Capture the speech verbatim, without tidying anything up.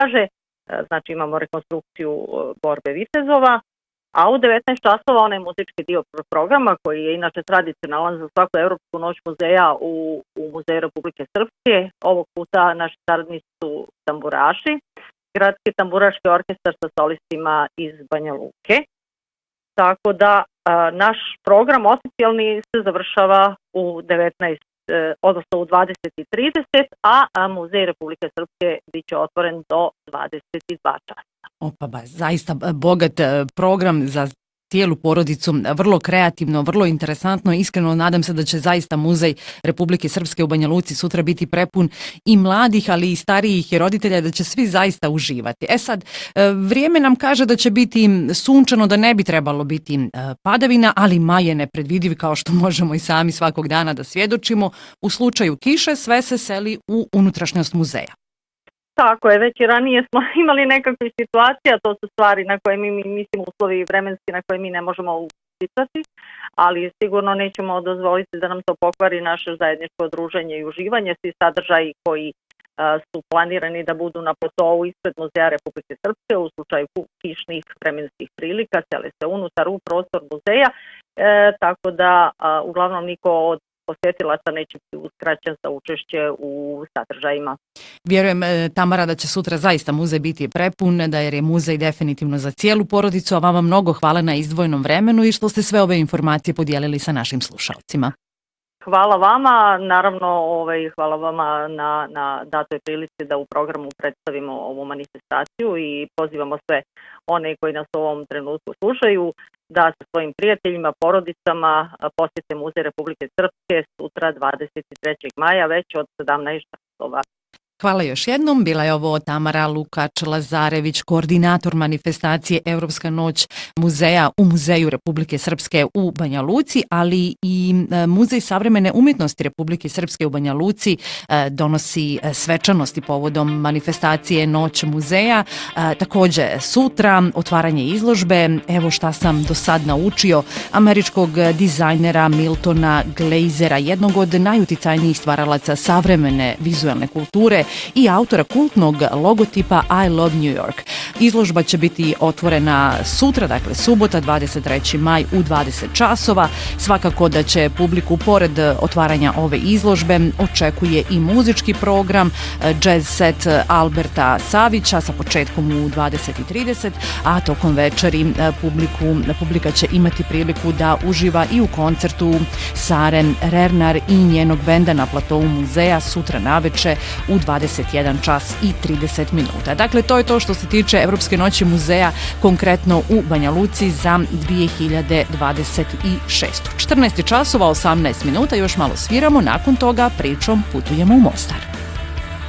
kaže, znači imamo rekonstrukciju borbe vitezova, a u devetnaest časova onaj muzički dio programa koji je inače tradicionalan za svaku Evropsku noć muzeja u, u Muzeju Republike Srpske. Ovog puta naši saradnici su tamburaši, Gradski tamburaški orkestar sa solistima iz Banja Luke. Tako da a, naš program oficijalni se završava u devetnaest, e, odnosno u dvadeset i trideset, a, a Muzej Republike Srpske bit će otvoren do dvadeset dva časa. Opa, ba, zaista bogat program za cijelu porodicu, vrlo kreativno, vrlo interesantno. Iskreno nadam se da će zaista Muzej Republike Srpske u Banja Luci sutra biti prepun i mladih, ali i starijih i roditelja, da će svi zaista uživati. E sad, vrijeme nam kaže da će biti sunčano, da ne bi trebalo biti padavina, ali maj je nepredvidiv, kao što možemo i sami svakog dana da svjedočimo. U slučaju kiše sve se seli u unutrašnjost muzeja. Tako je, već i ranije smo imali nekakve situacije, to su stvari na koje mi, mislim, uslovi vremenski na koje mi ne možemo uticati, ali sigurno nećemo dozvoliti da nam to pokvari naše zajedničko druženje i uživanje. Svi sadržaji koji a, su planirani da budu na platou ispred Muzeja Republike Srpske u slučaju kišnih vremenskih prilika, sele se unutar u prostor muzeja, e, tako da a, uglavnom niko od posjetilaca neće biti uskraćen za učešće u sadržajima. Vjerujem, Tamara, da će sutra zaista muzej biti prepun, da je muzej definitivno za cijelu porodicu, a vama mnogo hvala na izdvojenom vremenu i što ste sve ove informacije podijelili sa našim slušalcima. Hvala vama, naravno ovaj, hvala vama na, na datoj prilici da u programu predstavimo ovu manifestaciju i pozivamo sve one koji nas u ovom trenutku slušaju da sa svojim prijateljima, porodicama posjete Muzej Republike Srpske sutra dvadeset trećeg maja već od sedamnaest časova. Hvala još jednom. Bila je ovo Tamara Lukač-Lazarević, koordinator manifestacije Evropska noć muzeja u Muzeju Republike Srpske u Banja Luci, ali i Muzej savremene umjetnosti Republike Srpske u Banja Luci donosi svečanosti povodom manifestacije Noć muzeja. Također sutra otvaranje izložbe. Evo šta sam do sad naučio, američkog dizajnera Miltona Glazera, jednog od najuticajnijih stvaralaca savremene vizualne kulture i autora kultnog logotipa I Love New York. Izložba će biti otvorena sutra, dakle subota, dvadeset treći maj u dvadeset časova. Svakako da će publiku pored otvaranja ove izložbe očekuje i muzički program, jazz set Alberta Savića sa početkom u dvadeset i trideset, a tokom večeri publiku, publika će imati priliku da uživa i u koncertu Sare Rernar i njenog benda na platovu muzeja sutra naveče u dvadeset jedan čas i trideset minuta. Dakle, to je to što se tiče Evropske noći muzeja, konkretno u Banja Luci za dvije hiljade dvadeset šeste. četrnaest časova osamnaest minuta, još malo sviramo, nakon toga pričom putujemo u Mostar.